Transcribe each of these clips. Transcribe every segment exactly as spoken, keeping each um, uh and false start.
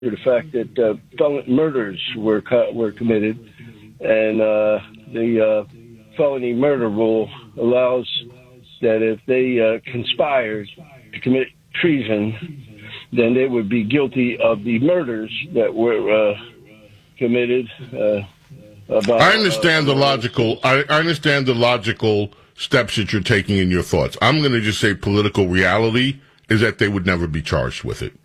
the fact that uh, felony murders were co- were committed, and uh, the uh, felony murder rule allows that if they uh, conspired to commit treason, then they would be guilty of the murders that were uh, committed. Uh, about, I understand uh, the logical. I, I understand the logical steps that you're taking in your thoughts. I'm going to just say political reality is that they would never be charged with it.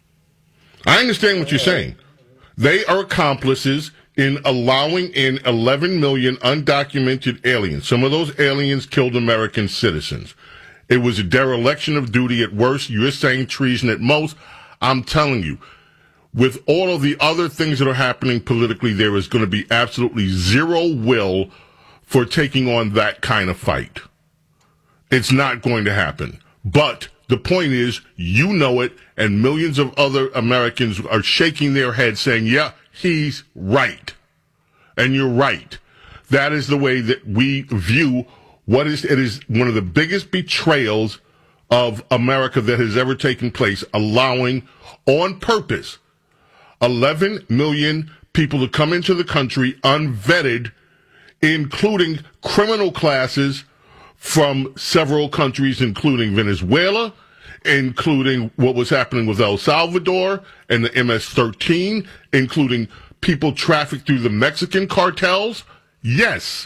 I understand what you're saying. They are accomplices in allowing in eleven million undocumented aliens. Some of those aliens killed American citizens. It was a dereliction of duty at worst. You're saying treason at most. I'm telling you, with all of the other things that are happening politically, there is going to be absolutely zero will for taking on that kind of fight. It's not going to happen. But the point is, you know it, and millions of other Americans are shaking their heads saying, yeah, he's right. And you're right. That is the way that we view what is, it is one of the biggest betrayals of America that has ever taken place, allowing, on purpose, eleven million people to come into the country unvetted, including criminal classes from several countries, including Venezuela, including what was happening with El Salvador and the M S thirteen, including people trafficked through the Mexican cartels. Yes,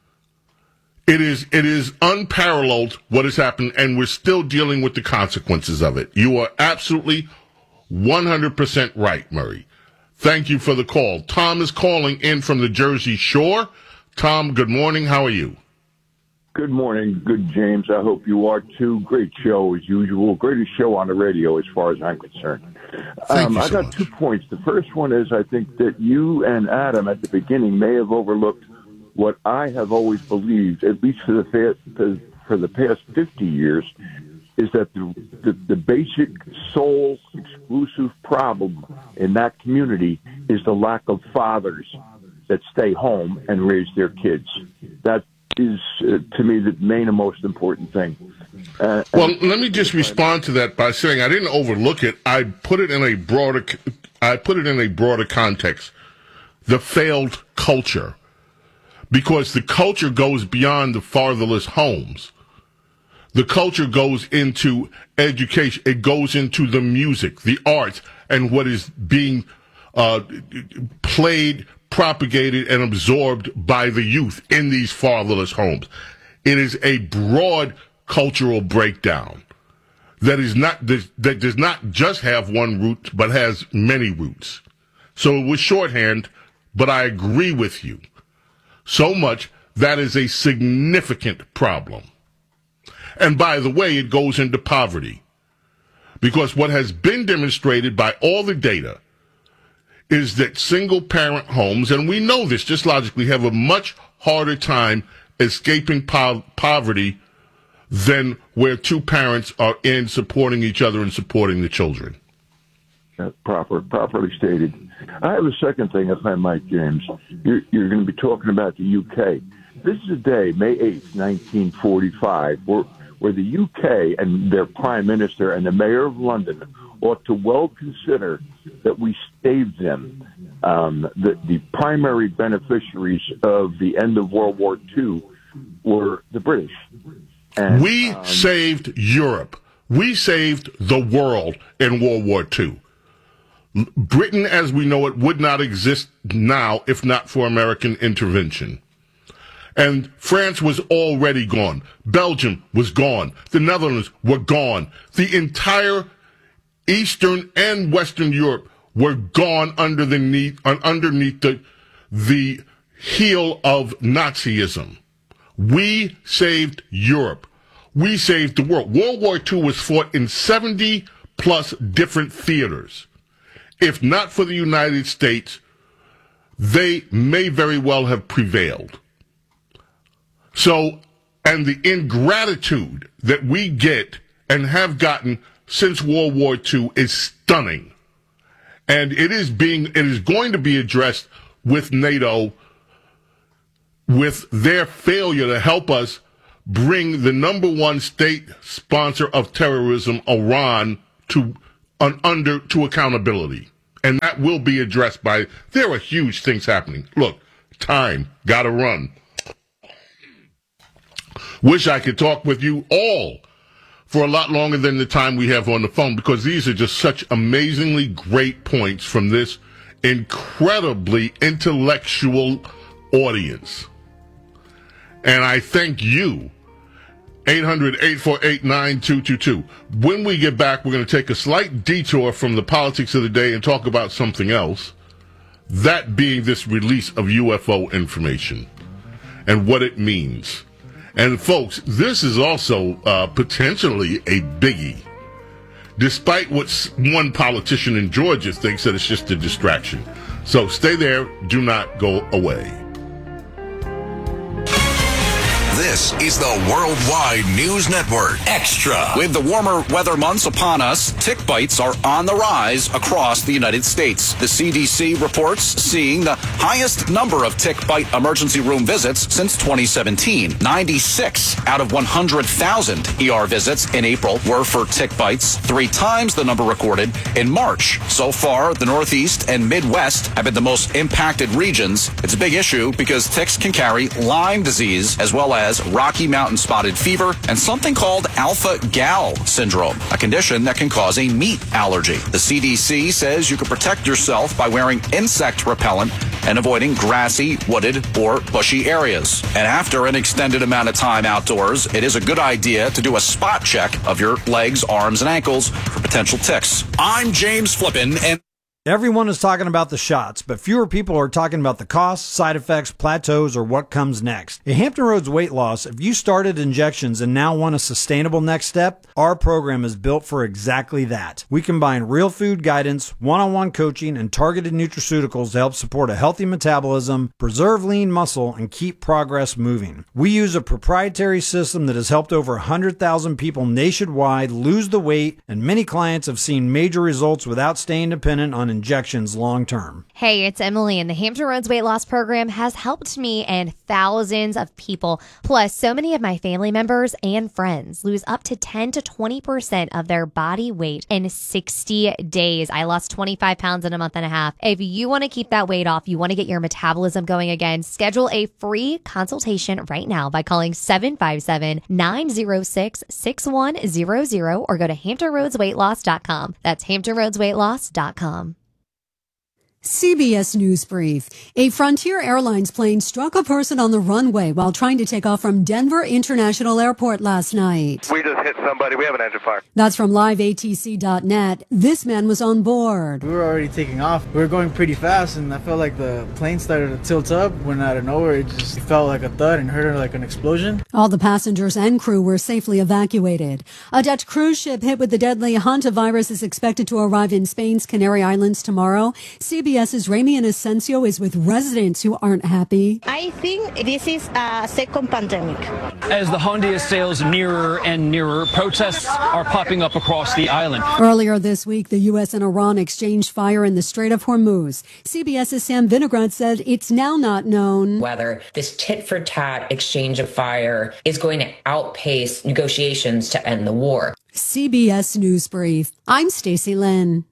it is, it is unparalleled what has happened, and we're still dealing with the consequences of it. You are absolutely one hundred percent right, Murray. Thank you for the call. Tom is calling in from the Jersey Shore. Tom, good morning. How are you? Good morning. Good, James. I hope you are too. Great show as usual. Greatest show on the radio as far as I'm concerned. Thank Um, you so I got much. two points. The first one is I think that you and Adam at the beginning may have overlooked what I have always believed, at least for the fa- for the past fifty years, is that the, the, the basic sole exclusive problem in that community is the lack of fathers that stay home and raise their kids. That is, uh, to me, the main and most important thing. Uh, Well, let me just respond to that by saying I didn't overlook it. I put it in a broader, I put it in a broader context. The failed culture, because the culture goes beyond the fatherless homes. The culture goes into education. It goes into the music, the arts, and what is being uh, played, propagated, and absorbed by the youth in these fatherless homes. It is a broad cultural breakdown that is not that does not just have one root, but has many roots. So it was shorthand, but I agree with you. So much that is a significant problem. And by the way, it goes into poverty. Because what has been demonstrated by all the data is that single-parent homes, and we know this just logically, have a much harder time escaping po- poverty than where two parents are in supporting each other and supporting the children. Uh, proper, properly stated. I have a second thing, if I might, James. You're, you're going to be talking about the U K. This is a day, May eighth, nineteen forty-five, where, where the U K and their prime minister and the mayor of London ought to well consider that we saved them. Um, the, the primary beneficiaries of the end of World War Two were the British. And, we um, saved Europe. We saved the world in World War Two. Britain, as we know it, would not exist now if not for American intervention. And France was already gone. Belgium was gone. The Netherlands were gone. The entire Eastern and Western Europe were gone under the knee, underneath the, the heel of Nazism. We saved Europe. We saved the world. World War Two was fought in seventy plus different theaters. If not for the United States, they may very well have prevailed. So, and the ingratitude that we get and have gotten since World War Two is stunning. And it is being, it is going to be addressed with NATO, with their failure to help us bring the number one state sponsor of terrorism, Iran, to un, under to accountability. And that will be addressed by, there are huge things happening. Look, time, gotta run. Wish I could talk with you all for a lot longer than the time we have on the phone, because these are just such amazingly great points from this incredibly intellectual audience. And I thank you. eight hundred, eight four eight, nine two two two. When we get back, we're going to take a slight detour from the politics of the day and talk about something else. That being this release of U F O information and what it means. And folks, this is also uh, potentially a biggie. Despite what one politician in Georgia thinks that it's just a distraction. So stay there. Do not go away. This is the Worldwide News Network Extra. With the warmer weather months upon us, tick bites are on the rise across the United States. The C D C reports seeing the highest number of tick bite emergency room visits since twenty seventeen. ninety-six out of one hundred thousand E R visits in April were for tick bites, three times the number recorded in March. So far, the Northeast and Midwest have been the most impacted regions. It's a big issue because ticks can carry Lyme disease as well as Rocky Mountain spotted fever and something called alpha-gal syndrome, a condition that can cause a meat allergy. The C D C says you can protect yourself by wearing insect repellent and avoiding grassy, wooded, or bushy areas. And after an extended amount of time outdoors, it is a good idea to do a spot check of your legs, arms, and ankles for potential ticks. I'm James Flippin, and everyone is talking about the shots, but fewer people are talking about the costs, side effects, plateaus, or what comes next. At Hampton Roads Weight Loss, if you started injections and now want a sustainable next step, our program is built for exactly that. We combine real food guidance, one-on-one coaching, and targeted nutraceuticals to help support a healthy metabolism, preserve lean muscle, and keep progress moving. We use a proprietary system that has helped over one hundred thousand people nationwide lose the weight, and many clients have seen major results without staying dependent on injections long term. Hey, it's Emily, and the Hampton Roads Weight Loss Program has helped me and thousands of people. Plus, so many of my family members and friends lose up to ten to twenty percent of their body weight in sixty days. I lost twenty-five pounds in a month and a half. If you want to keep that weight off, you want to get your metabolism going again, schedule a free consultation right now by calling seven five seven, nine zero six, six one zero zero or go to hampton roads weight loss dot com. That's hampton roads weight loss dot com. C B S News Brief. A Frontier Airlines plane struck a person on the runway while trying to take off from Denver International Airport last night. We just hit somebody. We have an engine fire. That's from live A T C dot net. This man was on board. We were already taking off. We were going pretty fast, and I felt like the plane started to tilt up when out of nowhere it just felt like a thud and heard like an explosion. All the passengers and crew were safely evacuated. A Dutch cruise ship hit with the deadly hantavirus is expected to arrive in Spain's Canary Islands tomorrow. CBS's Ramian Asensio is with residents who aren't happy. I think this is a second pandemic. As the Hondia sails nearer and nearer, protests are popping up across the island. Earlier this week, the U S and Iran exchanged fire in the Strait of Hormuz. CBS's Sam Vinograd said it's now not known whether this tit-for-tat exchange of fire is going to outpace negotiations to end the war. C B S News Brief. I'm Stacey Lynn.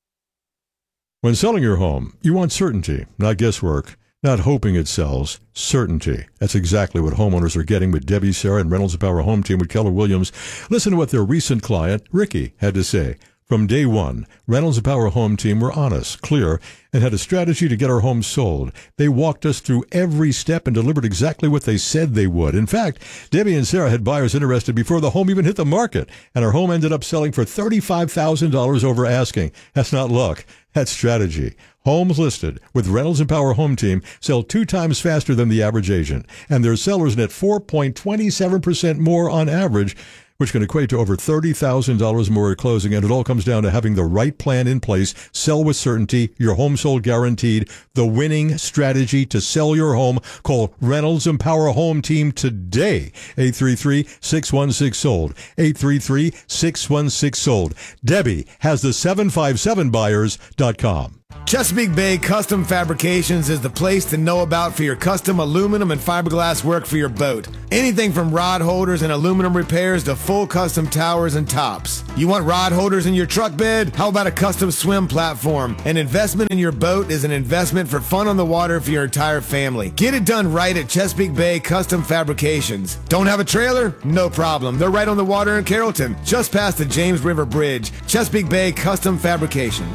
When selling your home, you want certainty, not guesswork. Not hoping it sells, certainty. That's exactly what homeowners are getting with Debbie, Sarah, and Reynolds and Power Home Team with Keller Williams. Listen to what their recent client, Ricky, had to say. From day one, Reynolds and Power Home Team were honest, clear, and had a strategy to get our home sold. They walked us through every step and delivered exactly what they said they would. In fact, Debbie and Sarah had buyers interested before the home even hit the market, and our home ended up selling for thirty-five thousand dollars over asking. That's not luck. That's strategy. Homes listed with Reynolds and Power Home Team sell two times faster than the average agent, and their sellers net four point two seven percent more on average, which can equate to over thirty thousand dollars more at closing. And it all comes down to having the right plan in place. Sell with certainty. Your home sold guaranteed. The winning strategy to sell your home. Call Reynolds and Power Home Team today. eight three three, six one six, sold. eight three three, six one six, sold. Debbie has the seven five seven buyers dot com. Chesapeake Bay Custom Fabrications is the place to know about for your custom aluminum and fiberglass work for your boat. Anything from rod holders and aluminum repairs to full custom towers and tops. You want rod holders in your truck bed? How about a custom swim platform? An investment in your boat is an investment for fun on the water for your entire family. Get it done right at Chesapeake Bay Custom Fabrications. Don't have a trailer? No problem. They're right on the water in Carrollton, just past the James River Bridge. Chesapeake Bay Custom Fabrication.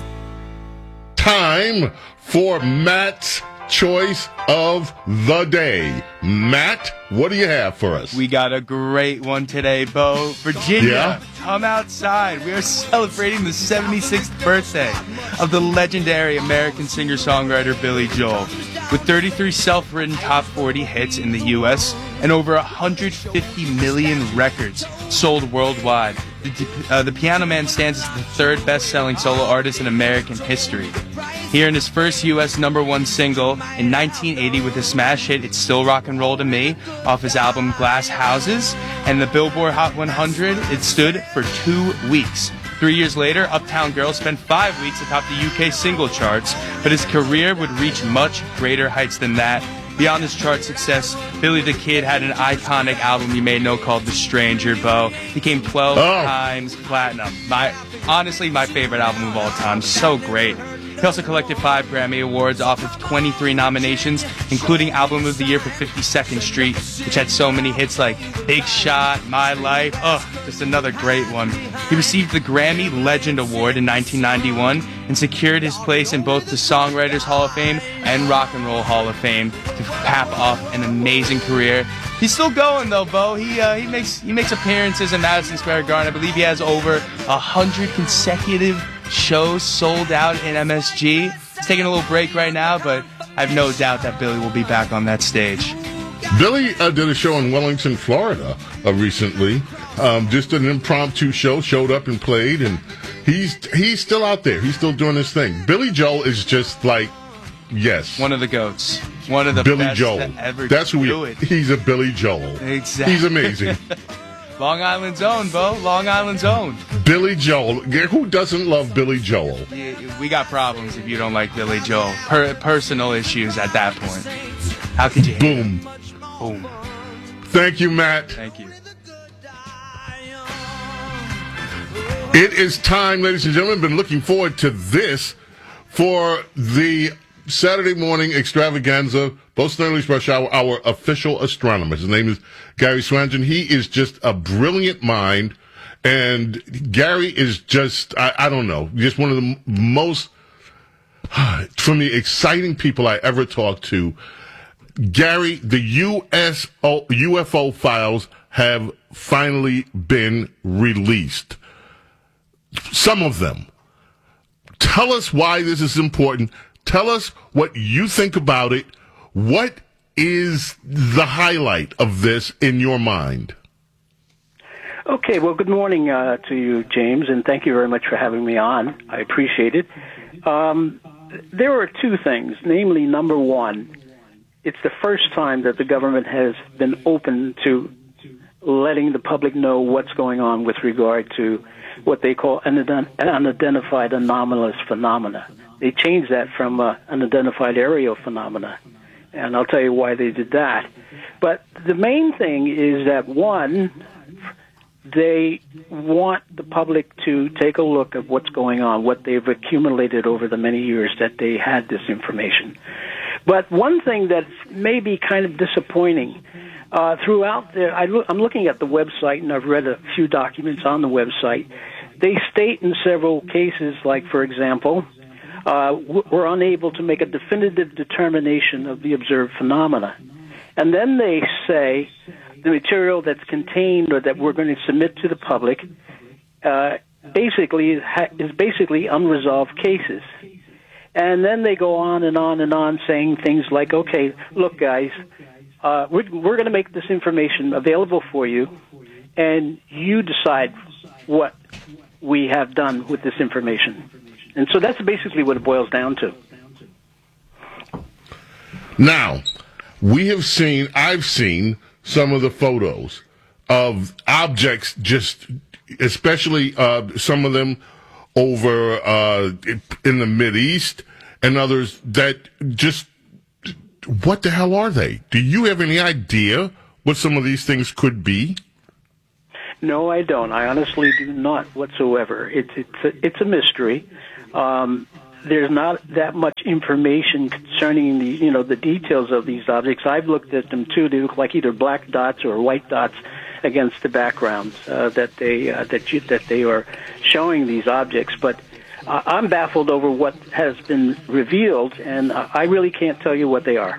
Time for Matt's choice of the day. Matt, what do you have for us? We got a great one today, Bo. Virginia, yeah? Come outside. We are celebrating the seventy-sixth birthday of the legendary American singer-songwriter Billy Joel. With thirty-three self-written top forty hits in the U S and over one hundred fifty million records sold worldwide, the, uh, the Piano Man stands as the third best-selling solo artist in American history. Here in his first U S number one single in nineteen eighty with his smash hit It's Still Rock and Roll to Me off his album Glass Houses, and the Billboard Hot one hundred, it stood for two weeks. Three years later, Uptown Girl spent five weeks atop the U K single charts, but his career would reach much greater heights than that. Beyond his chart success, Billy the Kid had an iconic album you may know called The Stranger, Bo. He came twelve oh. times platinum. My, honestly, my favorite album of all time. So great. He also collected five Grammy Awards off of twenty-three nominations, including Album of the Year for fifty-second Street, which had so many hits like Big Shot, My Life, ugh, just another great one. He received the Grammy Legend Award in nineteen ninety-one and secured his place in both the Songwriters Hall of Fame and Rock and Roll Hall of Fame to cap off an amazing career. He's still going though, Bo. He uh, he makes he makes appearances in Madison Square Garden. I believe he has over a hundred consecutive shows sold out in M S G. He's taking a little break right now, but I have no doubt that Billy will be back on that stage. Billy uh, did a show in Wellington, Florida uh, recently. Um, just an impromptu show, showed up and played, and he's he's still out there. He's still doing his thing. Billy Joel is just like, yes. One of the GOATs. One of the Billy best Joel. to ever That's who do he, it. He's a Billy Joel. Exactly. He's amazing. Long Island's own, Bo. Long Island's own. Billy Joel. Who doesn't love Billy Joel? Yeah, we got problems if you don't like Billy Joel. Per- personal issues at that point. How could you? Boom. Boom. Thank you, Matt. Thank you. It is time, ladies and gentlemen. Been looking forward to this for the Saturday morning extravaganza, Boston Early Rush Hour, our official astronomer. His name is Gary Swanson. He is just a brilliant mind, and Gary is just, I, I don't know, just one of the most, from the exciting people I ever talked to. Gary, the U S O, U F O files have finally been released. Some of them. Tell us why this is important. Tell us what you think about it. What is the highlight of this in your mind? Okay, well, good morning uh, to you, James, and thank you very much for having me on. I appreciate it. Um, there are two things, namely, number one, it's the first time that the government has been open to letting the public know what's going on with regard to what they call unidentified anomalous phenomena. They changed that from uh, unidentified aerial phenomena, and I'll tell you why they did that. But the main thing is that, one, they want the public to take a look at what's going on, what they've accumulated over the many years that they had this information. But one thing that's maybe kind of disappointing, uh, throughout the, I look, I'm looking at the website, and I've read a few documents on the website. They state in several cases, like, for example, uh, we're unable to make a definitive determination of the observed phenomena. And then they say the material that's contained or that we're going to submit to the public uh, basically is basically unresolved cases. And then they go on and on and on saying things like, okay, look, guys, uh, we're, we're going to make this information available for you, and you decide what we have done with this information. And so that's basically what it boils down to. Now, we have seen, I've seen some of the photos of objects, just especially uh, some of them over uh, in the Mideast and others that just, what the hell are they? Do you have any idea what some of these things could be? No, I don't. I honestly do not whatsoever. It's it's a, it's a mystery. Um, there's not that much information concerning the you know the details of these objects. I've looked at them too. They look like either black dots or white dots against the backgrounds uh, that they uh, that you, that they are showing these objects. But uh, I'm baffled over what has been revealed, and uh, I really can't tell you what they are.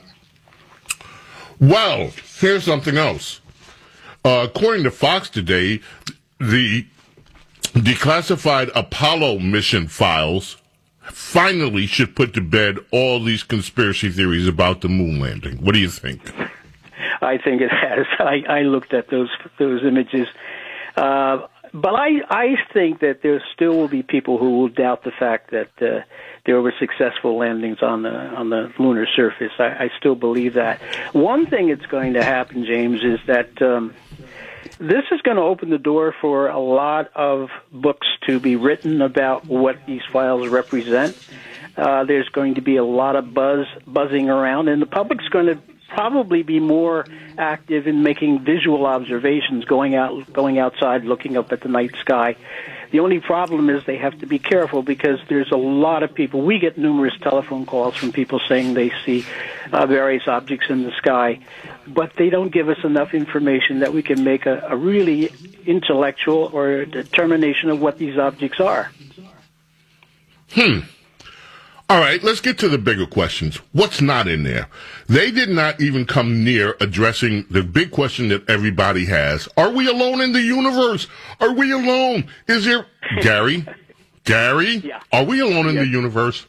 Well, here's something else. Uh, according to Fox today, the declassified Apollo mission files finally should put to bed all these conspiracy theories about the moon landing. What do you think? I think it has. I, I looked at those those images. Uh, but I, I think that there still will be people who will doubt the fact that uh, there were successful landings on the on the lunar surface. I, I still believe that. One thing that's going to happen, James, is that um, this is going to open the door for a lot of books to be written about what these files represent. Uh, there's going to be a lot of buzz buzzing around, and the public's going to probably be more active in making visual observations, going out, going outside, looking up at the night sky. The only problem is they have to be careful because there's a lot of people. We get numerous telephone calls from people saying they see uh, various objects in the sky, but they don't give us enough information that we can make a, a really intellectual or a determination of what these objects are. Hmm. All right, let's get to the bigger questions. What's not in there? They did not even come near addressing the big question that everybody has. Are we alone in the universe? Are we alone? Is there... Gary? Gary? Yeah. Are we alone in yeah. the universe?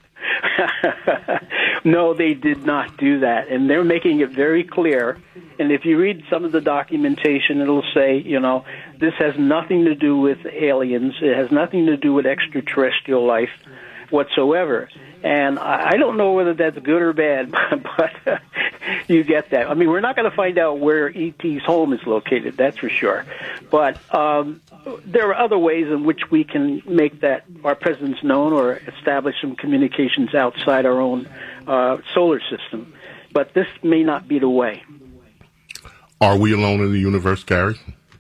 No, they did not do that, and they're making it very clear. And if you read some of the documentation, it'll say, you know, this has nothing to do with aliens. It has nothing to do with extraterrestrial life whatsoever. And I don't know whether that's good or bad, but uh, you get that. I mean, we're not going to find out where E T's home is located, that's for sure. But um, there are other ways in which we can make that our presence known or establish some communications outside our own uh, solar system. But this may not be the way. Are we alone in the universe, Gary?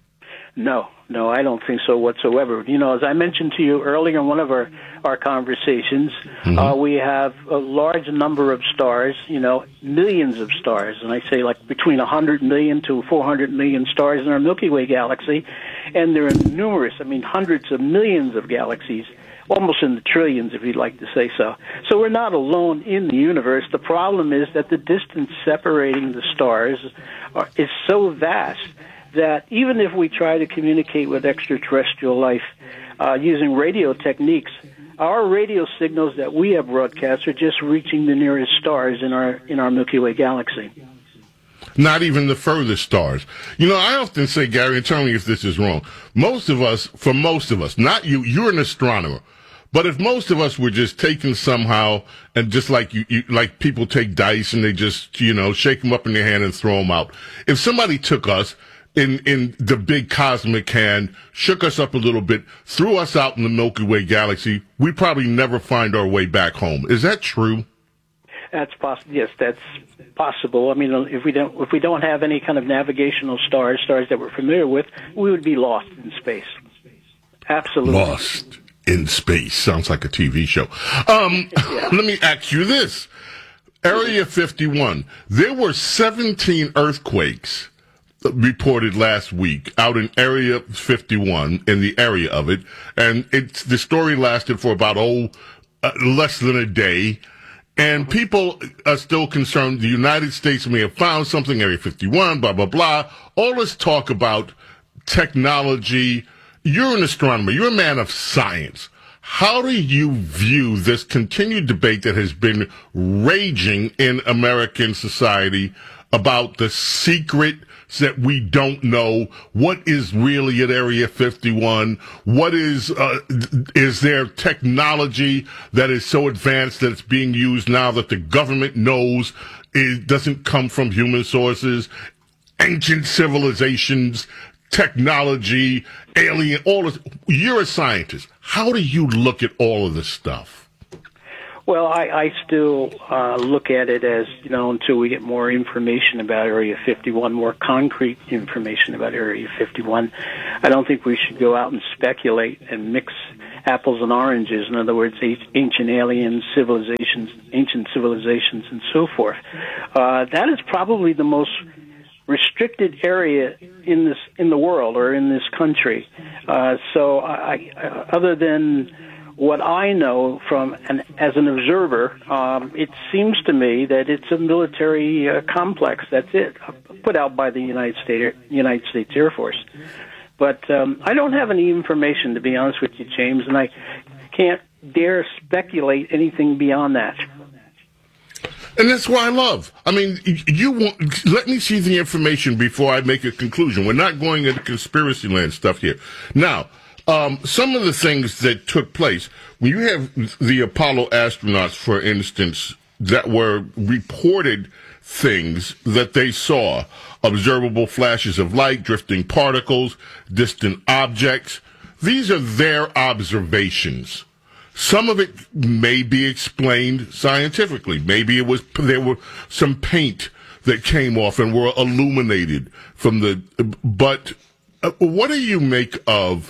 No, no, I don't think so whatsoever. You know, as I mentioned to you earlier in one of our, our conversations, mm-hmm. uh, we have a large number of stars, you know, millions of stars, and I say like between one hundred million to four hundred million stars in our Milky Way galaxy, and there are numerous, I mean, hundreds of millions of galaxies, almost in the trillions, if you'd like to say so. So we're not alone in the universe. The problem is that the distance separating the stars are, is so vast that even if we try to communicate with extraterrestrial life uh, using radio techniques, our radio signals that we have broadcast are just reaching the nearest stars in our in our Milky Way galaxy. Not even the furthest stars. You know, I often say, Gary, and tell me if this is wrong, most of us, for most of us, not you, you're an astronomer, but if most of us were just taken somehow, and just like you, you, like people take dice and they just, you know, shake them up in their hand and throw them out. If somebody took us in in the big cosmic hand, shook us up a little bit, threw us out in the Milky Way galaxy, we'd probably never find our way back home. Is that true? That's possible. Yes, that's possible. I mean, if we don't if we don't have any kind of navigational stars, stars that we're familiar with, we would be lost in space. Absolutely. Lost in space. Sounds like a T V show. Um, yeah. Let me ask you this. Area fifty-one. There were seventeen earthquakes reported last week out in Area fifty-one, in the area of it, and it's the story lasted for about oh uh, less than a day, and people are still concerned the United States may have found something, Area fifty-one, blah blah blah. All this talk about technology. You're an astronomer. You're a man of science. How do you view this continued debate that has been raging in American society about the secret that we don't know? What is really at Area fifty-one? What is, uh, is there technology that is so advanced that it's being used now that the government knows it doesn't come from human sources? Ancient civilizations, technology, alien, all this. You're a scientist. How do you look at all of this stuff? Well, I, I still uh, look at it as, you know, until we get more information about Area fifty-one, more concrete information about Area fifty-one, I don't think we should go out and speculate and mix apples and oranges. In other words, ancient aliens, civilizations, ancient civilizations, and so forth. Uh, that is probably the most restricted area in this in the world or in this country. Uh, so, I, I, other than what I know from an, as an observer, um, it seems to me that it's a military uh, complex. That's it, put out by the United States United States Air Force. But um, I don't have any information, to be honest with you, James, and I can't dare speculate anything beyond that. And that's what I love. I mean, you want, let me see the information before I make a conclusion. We're not going into conspiracy land stuff here. Now, um, some of the things that took place, when you have the Apollo astronauts, for instance, that were reported things that they saw, observable flashes of light, drifting particles, distant objects. These are their observations. Some of it may be explained scientifically. Maybe it was there were some paint that came off and were illuminated from the. But uh, what do you make of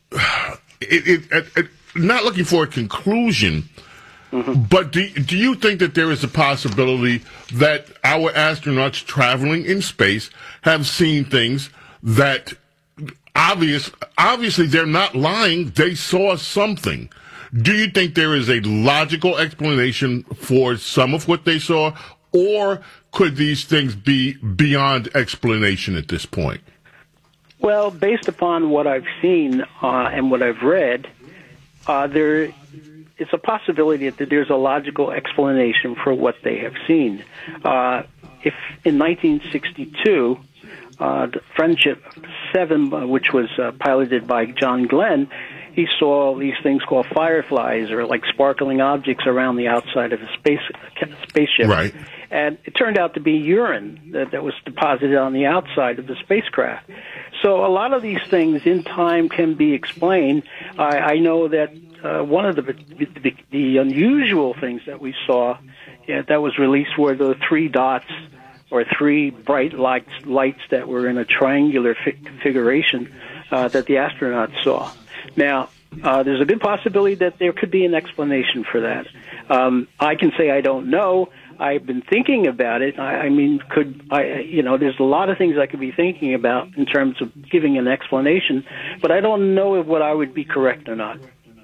it? it, it, it not looking for a conclusion, mm-hmm. but do do you think that there is a possibility that our astronauts traveling in space have seen things that obvious obviously they're not lying? They saw something. Do you think there is a logical explanation for some of what they saw, or could these things be beyond explanation at this point? Well, based upon what I've seen uh, and what I've read, uh, there it's a possibility that there's a logical explanation for what they have seen. Uh, if in nineteen sixty-two, uh, the Friendship seven, uh, which was uh, piloted by John Glenn, he saw these things called fireflies, or like sparkling objects around the outside of a space spaceship. Right. And it turned out to be urine that, that was deposited on the outside of the spacecraft. So a lot of these things in time can be explained. I, I know that uh, one of the, the the unusual things that we saw yeah, that was released were the three dots or three bright lights, lights that were in a triangular fi- configuration uh, that the astronauts saw. Now, uh, there's a good possibility that there could be an explanation for that. Um, I can say I don't know. I've been thinking about it. I, I mean, could I? You know, there's a lot of things I could be thinking about in terms of giving an explanation, but I don't know if what I would be correct or not.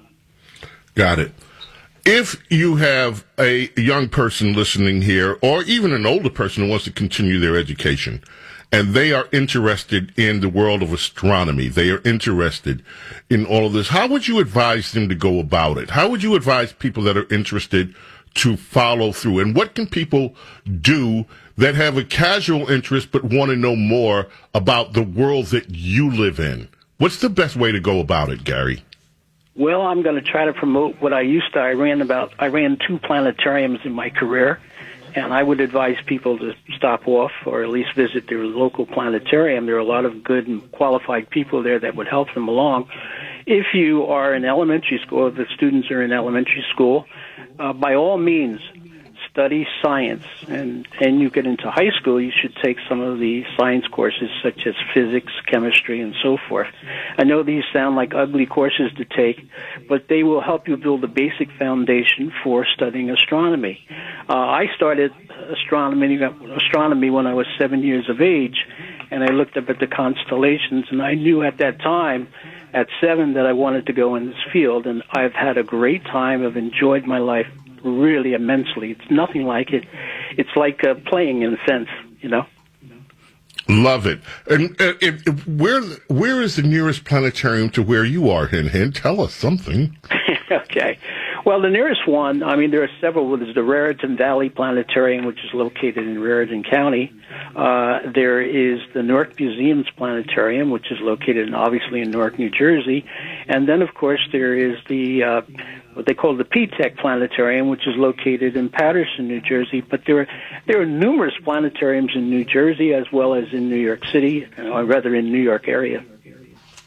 Got it. If you have a young person listening here, or even an older person who wants to continue their education, and they are interested in the world of astronomy, they are interested in all of this, how would you advise them to go about it? How would you advise people that are interested to follow through? And what can people do that have a casual interest but want to know more about the world that you live in? What's the best way to go about it, Gary? Well, I'm going to try to promote what I used to. I ran about, I ran two planetariums in my career, and I would advise people to stop off or at least visit their local planetarium. There are a lot of good and qualified people there that would help them along. If you are in elementary school, if the students are in elementary school, uh, by all means, study science. And, and you get into high school, you should take some of the science courses such as physics, chemistry, and so forth. I know these sound like ugly courses to take, but they will help you build a basic foundation for studying astronomy. Uh, I started astronomy, astronomy when I was seven years of age, and I looked up at the constellations, and I knew at that time, at seven, that I wanted to go in this field, and I've had a great time. I've enjoyed my life really immensely. It's nothing like it. It's like uh, playing in a sense, you know. Love it. And uh, if, if, where where is the nearest planetarium to where you are, Hen Hen? Tell us something. Okay. Well, the nearest one, I mean, there are several. There's the Raritan Valley Planetarium, which is located in Raritan County. Uh, there is the Newark Museum's Planetarium, which is located in, obviously in Newark, New Jersey. And then, of course, there is the uh, what they call the P TEC Planetarium, which is located in Paterson, New Jersey. But there are, there are numerous planetariums in New Jersey as well as in New York City, or rather in New York area.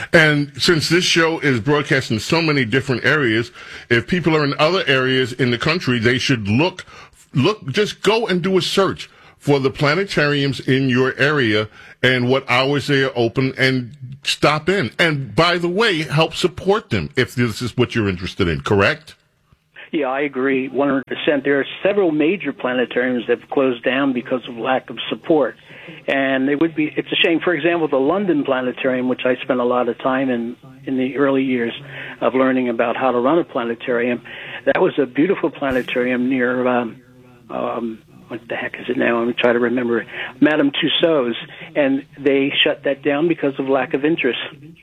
And since this show is broadcast in so many different areas, if people are in other areas in the country, they should look, look, just go and do a search for the planetariums in your area and what hours they are open, and stop in. And by the way, help support them if this is what you're interested in, correct? Yeah, I agree one hundred percent. There are several major planetariums that have closed down because of lack of support. And it would be, it's a shame. For example, the London Planetarium, which I spent a lot of time in in the early years of learning about how to run a planetarium, that was a beautiful planetarium near, um, um, what the heck is it now? Let me try to remember it. Madame Tussauds. And they shut that down because of lack of interest.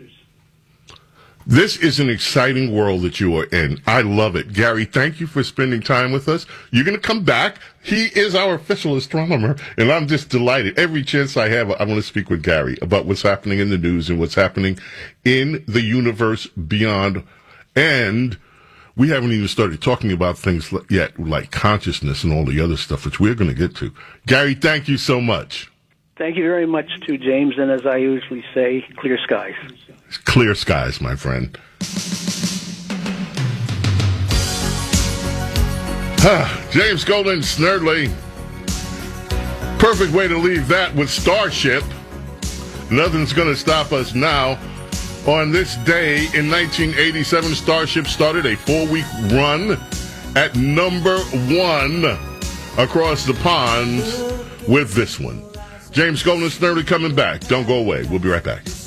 This is an exciting world that you are in. I love it. Gary, thank you for spending time with us. You're going to come back. He is our official astronomer, and I'm just delighted. Every chance I have, I want to speak with Gary about what's happening in the news and what's happening in the universe beyond. And we haven't even started talking about things yet, like consciousness and all the other stuff, which we're going to get to. Gary, thank you so much. Thank you very much, too, James. And as I usually say, clear skies. Clear skies, my friend. James Golden, Snerdley. Perfect way to leave that with Starship. Nothing's going to stop us now. On this day in nineteen eighty-seven, Starship started a four-week run at number one across the pond with this one. James Golden, Snerdley coming back. Don't go away. We'll be right back.